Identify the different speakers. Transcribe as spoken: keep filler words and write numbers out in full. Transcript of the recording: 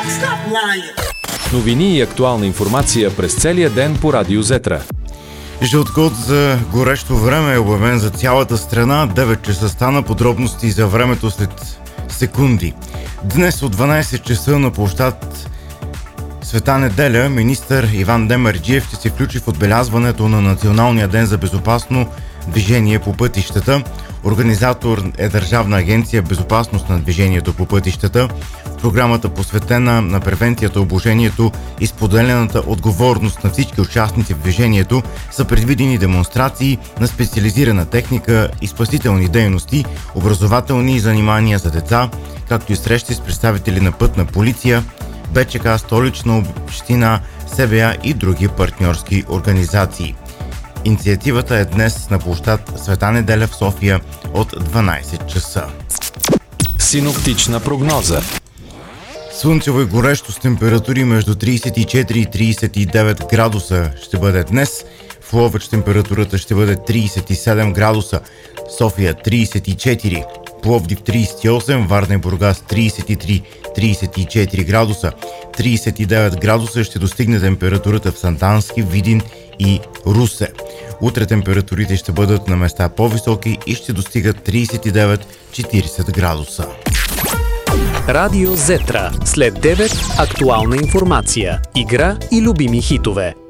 Speaker 1: Новини и актуална информация през целия ден по Радио Зетра.
Speaker 2: Жълт код за горещо време е обявен за цялата страна. девет часа стана, подробности за времето след секунди. Днес от дванайсет часа на площад Света неделя министър Иван Демерджиев ще се включи в отбелязването на Националния ден за безопасно движение по пътищата. Организатор е Държавна агенция безопасност на движението по пътищата. В програмата, посветена на превенцията, обложението и споделената отговорност на всички участници в движението, са предвидени демонстрации на специализирана техника и спасителни дейности, образователни занимания за деца, както и срещи с представители на Пътна полиция, БЧК, Столична община, СБА и други партньорски организации. Инициативата е днес на площад Света неделя в София от дванайсет часа.
Speaker 1: Синоптична прогноза.
Speaker 2: Слънчево и горещо с температури между трийсет и четири и трийсет и девет градуса ще бъде днес. В Ловеч температурата ще бъде трийсет и седем градуса, София трийсет и четири, Пловдив трийсет и осем, Варна и Бургас трийсет и три - трийсет и четири градуса, трийсет и девет градуса ще достигне температурата в Сандански, Видин и Русе. Утре температурите ще бъдат на места по-високи и ще достигат трийсет и девет - четирийсет градуса.
Speaker 3: Радио Зетра. След девет актуална информация, игра и любими хитове.